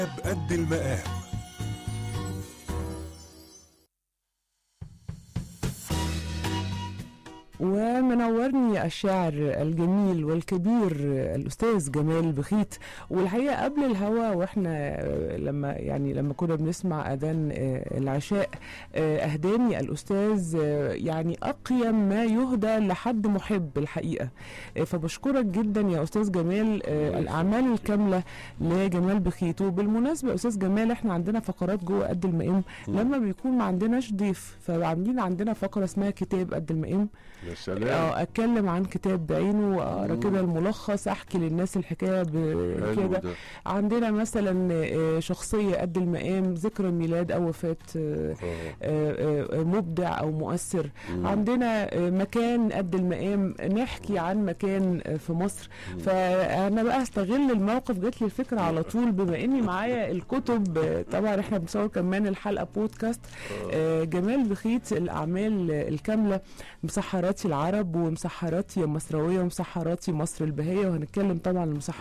قد المقام. ومنورني الشاعر الجميل والكبير الأستاذ جمال بخيت. والحقيقة قبل الهوا واحنا لما كنا بنسمع أذان العشاء أهداني الأستاذ يعني أقيم ما يهدى لحد محب الحقيقة. فبشكرك جدا يا أستاذ جمال. الأعمال الكاملة لجمال بخيت. وبالمناسبة أستاذ جمال احنا عندنا فقرات جوه قد المقام لما بيكون ما عندناش ضيف، فعاملين عندنا فقرة اسمها كتاب قد المقام. يا سلام. اتكلم عن كتاب بعينه واقرا كده الملخص، احكي للناس الحكايه كده. عندنا مثلا شخصيه قد المقام، ذكرى ميلاد او وفاه مبدع او مؤثر. عندنا مكان قد المقام، نحكي عن مكان في مصر. فانا بقى استغل الموقف، جات لي الفكره على طول بما اني معايا الكتب. طبعا احنا بنصور كمان الحلقه بودكاست. جمال بخيت الاعمال الكامله، مسحراتي العرب ومسحراتي مصروية ومسحراتي مصر البهية، وهنتكلم طبعا